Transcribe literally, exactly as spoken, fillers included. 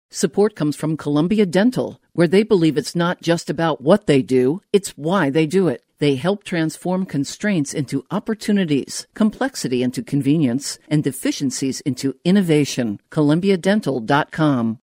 Support comes from Columbia Dental, where they believe it's not just about what they do, it's why they do it. They help transform constraints into opportunities, complexity into convenience, and deficiencies into innovation. Columbia Dental dot com.